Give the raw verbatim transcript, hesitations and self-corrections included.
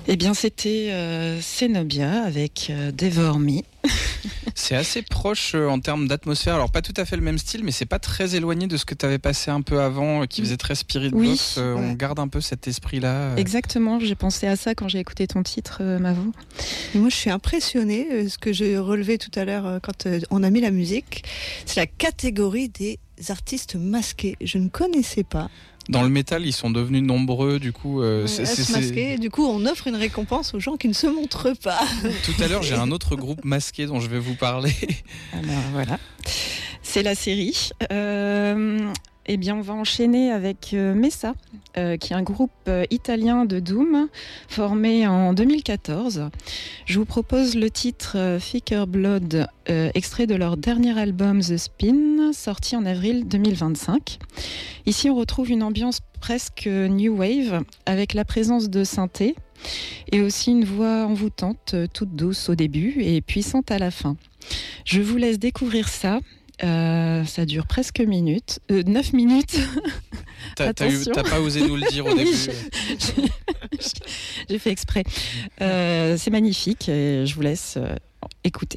Eh bien, c'était euh, Zenobia avec euh, Devour Me. C'est assez proche euh, en termes d'atmosphère. Alors, pas tout à fait le même style, mais c'est pas très éloigné de ce que tu avais passé un peu avant, euh, qui faisait très spirit Oui, box. Euh, ouais. On garde un peu cet esprit-là. Euh. Exactement, j'ai pensé à ça quand j'ai écouté ton titre, euh, Mavo. Moi, je suis impressionnée. euh, Ce que j'ai relevé tout à l'heure euh, quand euh, on a mis la musique, c'est la catégorie des artistes masqués. Je ne connaissais pas. Dans le métal, ils sont devenus nombreux, du coup. Euh, c'est, à c'est, se c'est... masquer. Du coup, on offre une récompense aux gens qui ne se montrent pas. Tout à l'heure, j'ai un autre groupe masqué dont je vais vous parler. Alors voilà, c'est la série. Euh, eh bien, on va enchaîner avec euh, Messa, euh, qui est un groupe euh, italien de doom formé en deux mille quatorze. Je vous propose le titre euh, Thicker Blood, euh, extrait de leur dernier album The Spin, sorti en avril deux mille vingt-cinq. Ici, on retrouve une ambiance presque new wave, avec la présence de synthé et aussi une voix envoûtante, toute douce au début et puissante à la fin. Je vous laisse découvrir ça. Euh, ça dure presque minutes, euh, neuf minutes. T'as, t'as, eu, t'as pas osé nous le dire au Oui, début. j'ai, j'ai, j'ai fait exprès. Euh, c'est magnifique et je vous laisse euh, écouter.